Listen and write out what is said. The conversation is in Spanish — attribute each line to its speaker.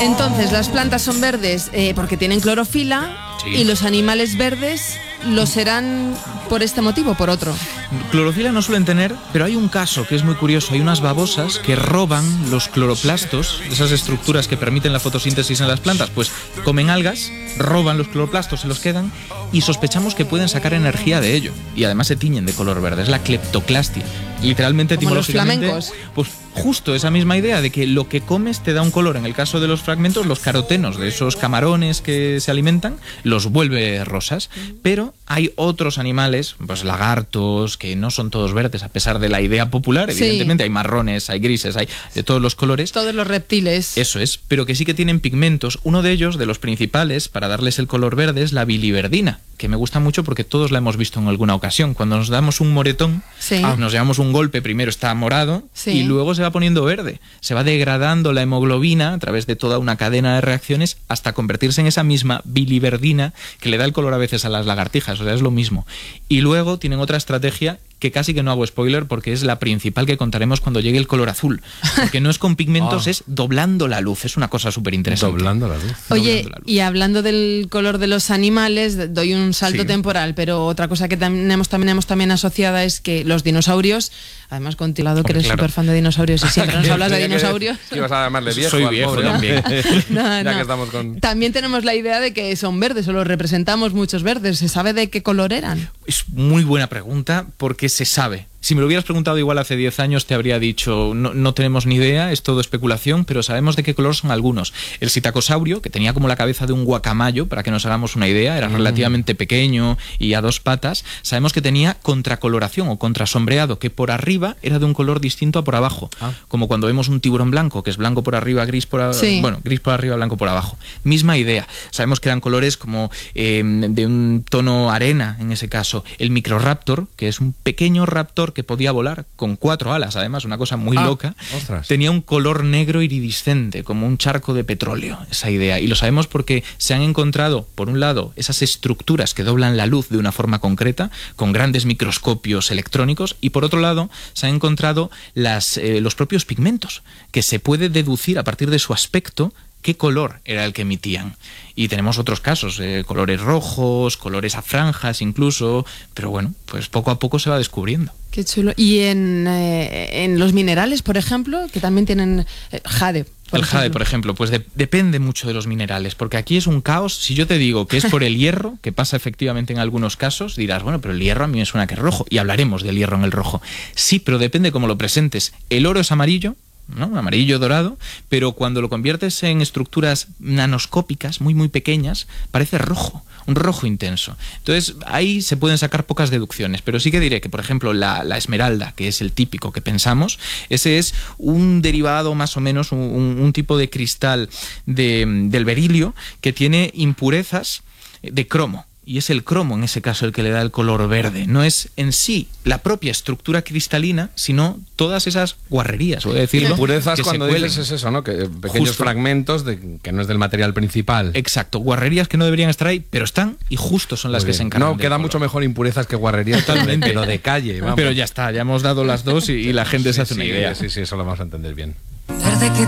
Speaker 1: Entonces, las plantas son verdes porque tienen clorofila, sí, y los animales verdes lo serán por este motivo, por otro.
Speaker 2: Clorofila no suelen tener, pero hay un caso que es muy curioso. Hay unas babosas que roban los cloroplastos, esas estructuras que permiten la fotosíntesis en las plantas, pues comen algas, roban los cloroplastos, se los quedan y sospechamos que pueden sacar energía de ello. Y además se tiñen de color verde, es la cleptoclastia. Literalmente,
Speaker 1: como
Speaker 2: etimológicamente,
Speaker 1: los flamencos.
Speaker 2: Pues justo esa misma idea de que lo que comes te da un color. En el caso de los fragmentos, los carotenos de esos camarones que se alimentan los vuelve rosas. Pero hay otros animales, pues lagartos, que no son todos verdes, a pesar de la idea popular. Evidentemente, sí, hay marrones, hay grises, hay de todos los colores.
Speaker 1: Todos los reptiles.
Speaker 2: Eso es, pero que sí que tienen pigmentos. Uno de ellos, de los principales, para darles el color verde, es la biliverdina, que me gusta mucho porque todos la hemos visto en alguna ocasión. Cuando nos damos un moretón, sí, nos llevamos un golpe, primero está morado, sí, y luego se va poniendo verde. Se va degradando la hemoglobina a través de toda una cadena de reacciones hasta convertirse en esa misma biliverdina que le da el color a veces a las lagartijas. O sea, es lo mismo. Y luego tienen otra estrategia que casi que no hago spoiler porque es la principal que contaremos cuando llegue el color azul. Porque no es con pigmentos, es doblando la luz. Es una cosa súper interesante.
Speaker 3: Doblando la luz.
Speaker 1: Oye, y hablando del color de los animales, doy un salto temporal, pero otra cosa que tenemos también asociada es que los dinosaurios, además contigo, que eres súper fan de dinosaurios y siempre nos hablas de dinosaurios.
Speaker 3: ¿Ibas a llamarle viejo?
Speaker 2: Soy viejo también.
Speaker 1: Que estamos con... También tenemos la idea de que son verdes, o los representamos muchos verdes. ¿Se sabe de qué color eran?
Speaker 2: Es muy buena pregunta porque se sabe. Si me lo hubieras preguntado igual hace 10 años te habría dicho no tenemos ni idea, es todo especulación, pero sabemos de qué color son algunos. El psitacosaurio, que tenía como la cabeza de un guacamayo, para que nos hagamos una idea, era relativamente pequeño y a dos patas, sabemos que tenía contracoloración o contrasombreado, que por arriba era de un color distinto a por abajo. Como cuando vemos un tiburón blanco, que es blanco por arriba, gris por abajo, sí, bueno, gris por arriba, blanco por abajo. Misma idea. Sabemos que eran colores como de un tono arena, en ese caso. El microraptor, que es un pequeño raptor que podía volar con 4 alas, además, una cosa muy loca. Ostras. Tenía un color negro iridiscente, como un charco de petróleo, esa idea. Y lo sabemos porque se han encontrado, por un lado, esas estructuras que doblan la luz de una forma concreta, con grandes microscopios electrónicos, y por otro lado, se han encontrado los propios pigmentos, que se puede deducir a partir de su aspecto qué color era el que emitían. Y tenemos otros casos, colores rojos, colores a franjas incluso, pero bueno, pues poco a poco se va descubriendo.
Speaker 1: Qué chulo. Y en los minerales, por ejemplo, que también tienen jade.
Speaker 2: El jade, por ejemplo, pues depende mucho de los minerales, porque aquí es un caos. Si yo te digo que es por el hierro, que pasa efectivamente en algunos casos, dirás, bueno, pero el hierro a mí me suena que es rojo, y hablaremos del hierro en el rojo. Sí, pero depende cómo lo presentes. El oro es amarillo, ¿no? Amarillo dorado, pero cuando lo conviertes en estructuras nanoscópicas muy muy pequeñas, parece rojo, un rojo intenso. Entonces ahí se pueden sacar pocas deducciones, pero sí que diré que, por ejemplo, la esmeralda, que es el típico que pensamos, ese es un derivado más o menos, un tipo de cristal del berilio que tiene impurezas de cromo. Y es el cromo, en ese caso, el que le da el color verde. No es en sí la propia estructura cristalina, sino todas esas guarrerías, voy a decirlo.
Speaker 3: Impurezas, cuando dices es eso, ¿no? Que pequeños fragmentos que no es del material principal.
Speaker 2: Exacto, guarrerías que no deberían estar ahí, pero están y justo son las que se encargan.
Speaker 3: No, queda mucho mejor impurezas que guarrerías, totalmente, pero de calle. Vamos.
Speaker 2: Pero ya está, ya hemos dado las dos y la gente se hace una idea.
Speaker 3: Sí, eso lo vamos a entender bien.